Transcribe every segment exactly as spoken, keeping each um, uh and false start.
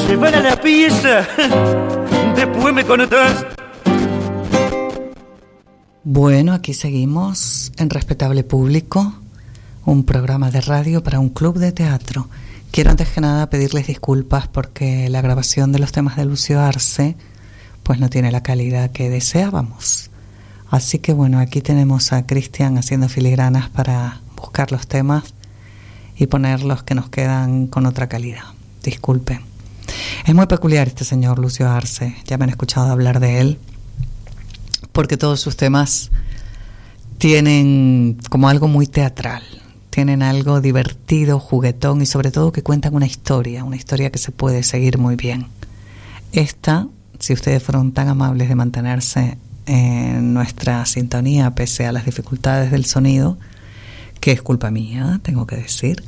se van a la pieza, después me conoces. Bueno, aquí seguimos en Respetable Público, un programa de radio para un club de teatro. Quiero antes que nada pedirles disculpas porque la grabación de los temas de Lucio Arce pues no tiene la calidad que deseábamos. Así que bueno, aquí tenemos a Cristian haciendo filigranas para buscar los temas y poner los que nos quedan con otra calidad. Disculpen. Es muy peculiar este señor Lucio Arce, ya me han escuchado hablar de él, porque todos sus temas tienen como algo muy teatral, tienen algo divertido, juguetón y sobre todo que cuentan una historia, una historia que se puede seguir muy bien. Esta, si ustedes fueron tan amables de mantenerse en nuestra sintonía pese a las dificultades del sonido, que es culpa mía, tengo que decir,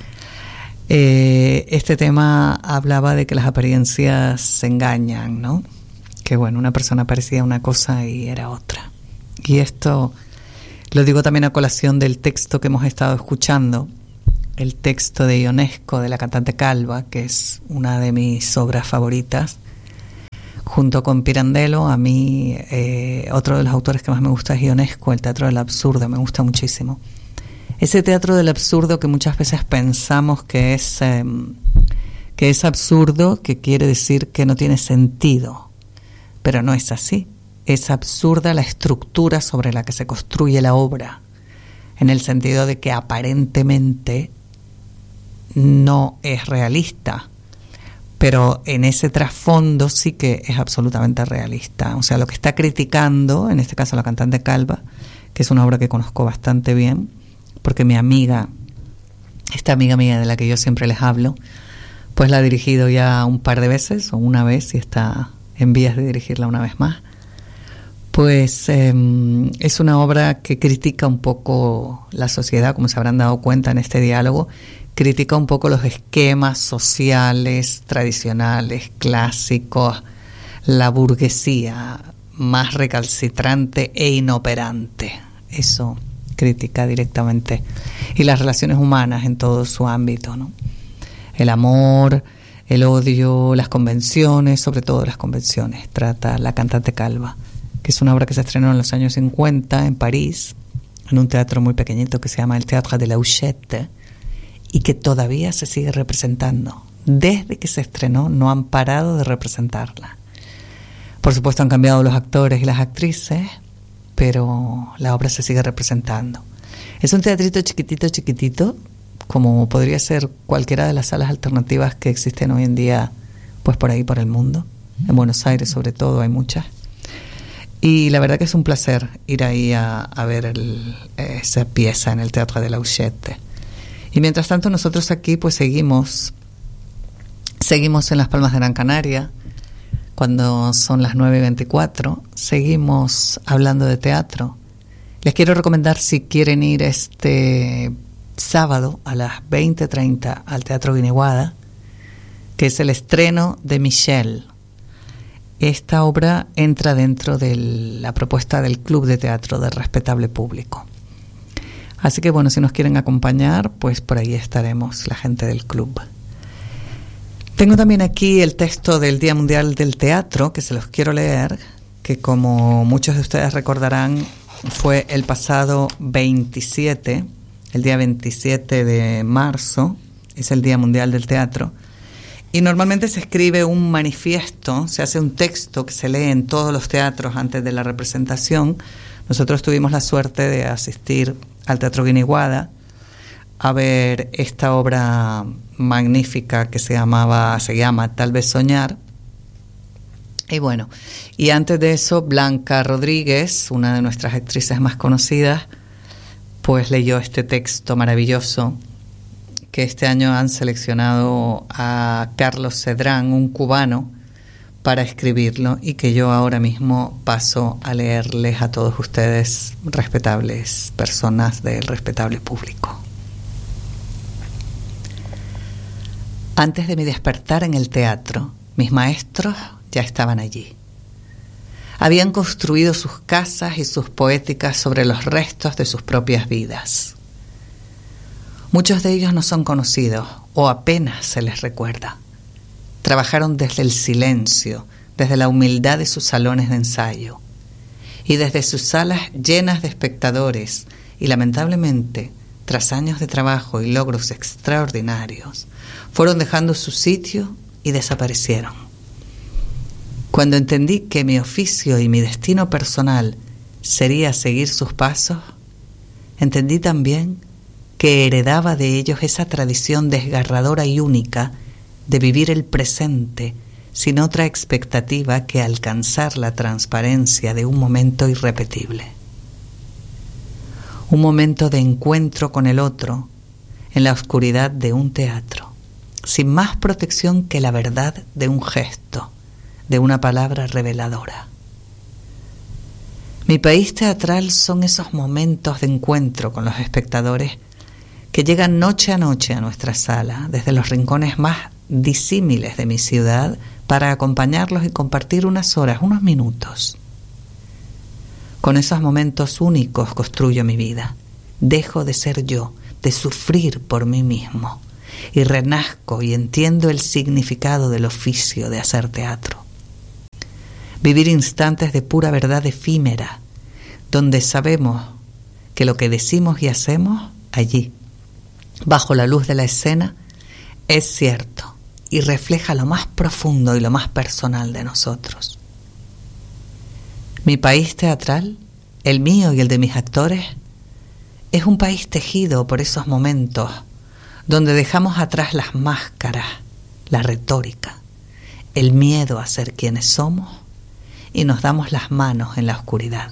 eh, este tema hablaba de que las apariencias se engañan, ¿no? Que bueno, una persona parecía una cosa y era otra. Y esto lo digo también a colación del texto que hemos estado escuchando, el texto de Ionesco, de la cantante Calva, que es una de mis obras favoritas. Junto con Pirandello, a mí eh, otro de los autores que más me gusta es Ionesco, el teatro del absurdo, me gusta muchísimo. Ese teatro del absurdo que muchas veces pensamos que es, eh, que es absurdo, que quiere decir que no tiene sentido, pero no es así. Es absurda la estructura sobre la que se construye la obra, en el sentido de que aparentemente no es realista, pero en ese trasfondo sí que es absolutamente realista. O sea, lo que está criticando, en este caso la cantante Calva, que es una obra que conozco bastante bien, porque mi amiga, esta amiga mía de la que yo siempre les hablo, pues la ha dirigido ya un par de veces, o una vez, y está en vías de dirigirla una vez más. Pues eh, es una obra que critica un poco la sociedad, como se habrán dado cuenta en este diálogo, critica un poco los esquemas sociales, tradicionales, clásicos, la burguesía más recalcitrante e inoperante. Eso critica directamente. Y las relaciones humanas en todo su ámbito, ¿no? El amor, el odio, las convenciones, sobre todo las convenciones, trata la cantante Calva, que es una obra que se estrenó en los años cincuenta en París, en un teatro muy pequeñito que se llama el Théâtre de la Huchette, y que todavía se sigue representando. Desde que se estrenó no han parado de representarla. Por supuesto han cambiado los actores y las actrices, pero la obra se sigue representando. Es un teatrito chiquitito, chiquitito, como podría ser cualquiera de las salas alternativas que existen hoy en día, pues por ahí, por el mundo. En Buenos Aires, sobre todo, hay muchas. Y la verdad que es un placer ir ahí a, a ver el, esa pieza en el Théâtre de la Huchette. Y mientras tanto nosotros aquí pues seguimos, seguimos en Las Palmas de Gran Canaria, cuando son las nueve y veinticuatro, seguimos hablando de teatro. Les quiero recomendar, si quieren ir este sábado a las veinte treinta al Teatro Guiniguada, que es el estreno de Michelle. Esta obra entra dentro de la propuesta del Club de Teatro del Respetable Público. Así que bueno, si nos quieren acompañar, pues por ahí estaremos, la gente del club. Tengo también aquí el texto del Día Mundial del Teatro, que se los quiero leer, que como muchos de ustedes recordarán, fue el pasado veintisiete, el día veintisiete de marzo, es el Día Mundial del Teatro. Y normalmente se escribe un manifiesto, se hace un texto que se lee en todos los teatros antes de la representación. Nosotros tuvimos la suerte de asistir al Teatro Guiniguada a ver esta obra magnífica que se llamaba, se llama Tal vez soñar. Y bueno, y antes de eso, Blanca Rodríguez, una de nuestras actrices más conocidas, pues leyó este texto maravilloso, que este año han seleccionado a Carlos Cedrán, un cubano, para escribirlo, y que yo ahora mismo paso a leerles a todos ustedes, respetables personas del respetable público. Antes de mi despertar en el teatro, mis maestros ya estaban allí. Habían construido sus casas y sus poéticas sobre los restos de sus propias vidas. Muchos de ellos no son conocidos o apenas se les recuerda. trabajaron desde el silencio, desde la humildad de sus salones de ensayo y desde sus salas llenas de espectadores y lamentablemente, tras años de trabajo y logros extraordinarios, fueron dejando su sitio y desaparecieron. Cuando entendí que mi oficio y mi destino personal sería seguir sus pasos, entendí también que heredaba de ellos esa tradición desgarradora y única de vivir el presente sin otra expectativa que alcanzar la transparencia de un momento irrepetible. Un momento de encuentro con el otro en la oscuridad de un teatro, sin más protección que la verdad de un gesto, de una palabra reveladora. Mi país teatral son esos momentos de encuentro con los espectadores que llegan noche a noche a nuestra sala, desde los rincones más disímiles de mi ciudad, para acompañarlos y compartir unas horas, unos minutos. Con esos momentos únicos construyo mi vida. Dejo de ser yo, de sufrir por mí mismo, y renazco y entiendo el significado del oficio de hacer teatro. Vivir instantes de pura verdad efímera, donde sabemos que lo que decimos y hacemos allí, bajo la luz de la escena, es cierto y refleja lo más profundo y lo más personal de nosotros. Mi país teatral, el mío y el de mis actores, es un país tejido por esos momentos donde dejamos atrás las máscaras, la retórica, el miedo a ser quienes somos y nos damos las manos en la oscuridad.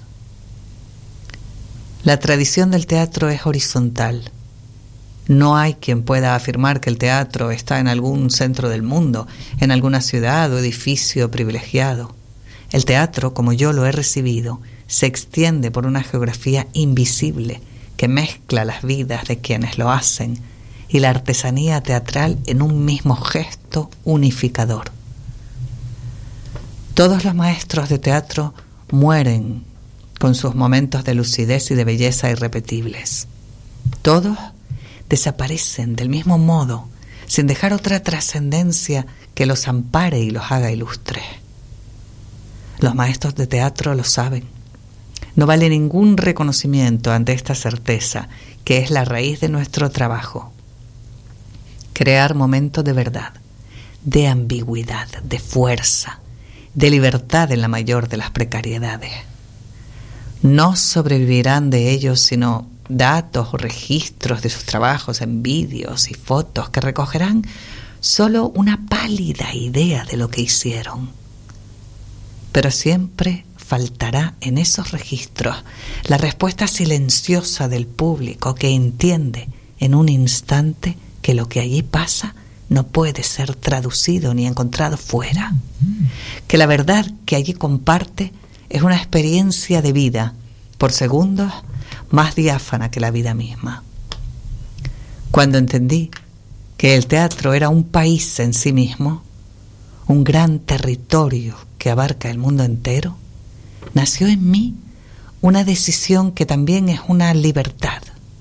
La tradición del teatro es horizontal. No hay quien pueda afirmar que el teatro está en algún centro del mundo, en alguna ciudad o edificio privilegiado. El teatro, como yo lo he recibido, se extiende por una geografía invisible que mezcla las vidas de quienes lo hacen y la artesanía teatral en un mismo gesto unificador. Todos los maestros de teatro mueren con sus momentos de lucidez y de belleza irrepetibles. Todos desaparecen del mismo modo, sin dejar otra trascendencia que los ampare y los haga ilustres. Los maestros de teatro lo saben. No vale ningún reconocimiento ante esta certeza, que es la raíz de nuestro trabajo. Crear momentos de verdad, de ambigüedad, de fuerza, de libertad en la mayor de las precariedades. No sobrevivirán de ellos sino datos o registros de sus trabajos en vídeos y fotos que recogerán solo una pálida idea de lo que hicieron. Pero siempre faltará en esos registros la respuesta silenciosa del público que entiende en un instante que lo que allí pasa no puede ser traducido ni encontrado fuera, que la verdad que allí comparte es una experiencia de vida, por segundos, más diáfana que la vida misma. Cuando entendí que el teatro era un país en sí mismo, un gran territorio que abarca el mundo entero, nació en mí una decisión que también es una libertad.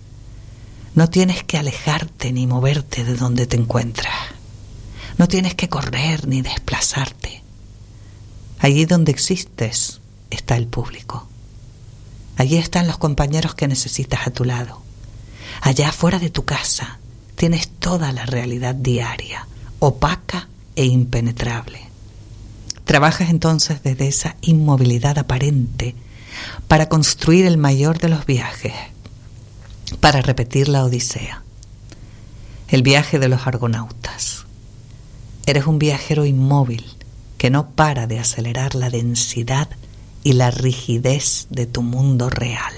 No tienes que alejarte ni moverte de donde te encuentras. No tienes que correr ni desplazarte. Allí donde existes está el público. Allí están los compañeros que necesitas a tu lado. Allá fuera de tu casa tienes toda la realidad diaria, opaca e impenetrable. Trabajas entonces desde esa inmovilidad aparente para construir el mayor de los viajes, para repetir la Odisea, el viaje de los argonautas. Eres un viajero inmóvil que no para de acelerar la densidad y la rigidez de tu mundo real.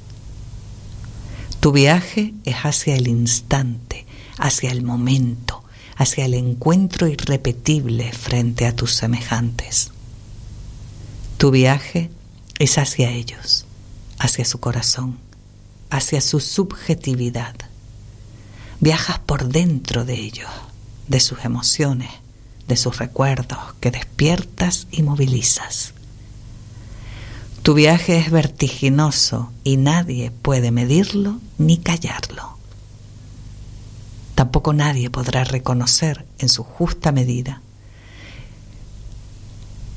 Tu viaje es hacia el instante, hacia el momento, hacia el encuentro irrepetible frente a tus semejantes. Tu viaje es hacia ellos, hacia su corazón, hacia su subjetividad. Viajas por dentro de ellos, de sus emociones, de sus recuerdos que despiertas y movilizas. Tu viaje es vertiginoso y nadie puede medirlo ni callarlo. Tampoco nadie podrá reconocer en su justa medida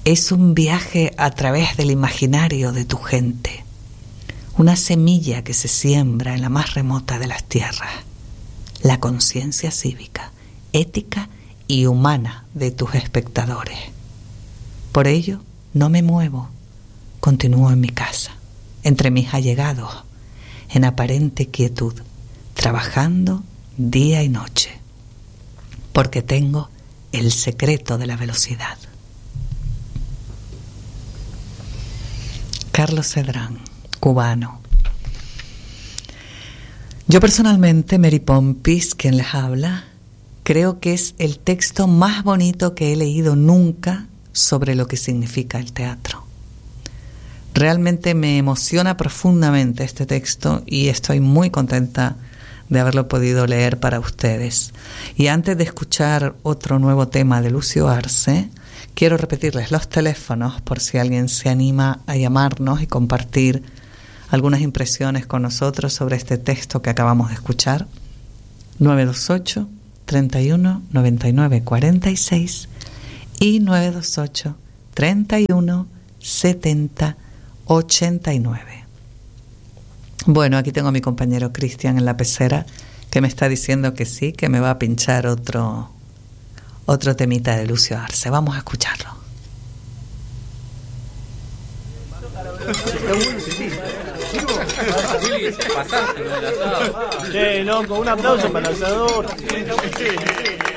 Es un viaje a través del imaginario de tu gente, una semilla que se siembra en la más remota de las tierras, la conciencia cívica, ética y humana de tus espectadores. Por ello, no me muevo, continúo en mi casa, entre mis allegados, en aparente quietud, trabajando día y noche, porque tengo el secreto de la velocidad. Carlos Cedrán, cubano. Yo personalmente, Mary Pompis, quien les habla, creo que es el texto más bonito que he leído nunca sobre lo que significa el teatro. Realmente me emociona profundamente este texto y estoy muy contenta de haberlo podido leer para ustedes. Y antes de escuchar otro nuevo tema de Lucio Arce, quiero repetirles los teléfonos por si alguien se anima a llamarnos y compartir algunas impresiones con nosotros sobre este texto que acabamos de escuchar. nueve dos ocho, treinta y uno, noventa y nueve, cuarenta y seis y nueve dos ocho, treinta y uno, setenta, ochenta y nueve. Bueno, aquí tengo a mi compañero Cristian en la pecera que me está diciendo que sí, que me va a pinchar otro, otro temita de Lucio Arce. Vamos a escucharlo. Che, loco, un aplauso para el asador.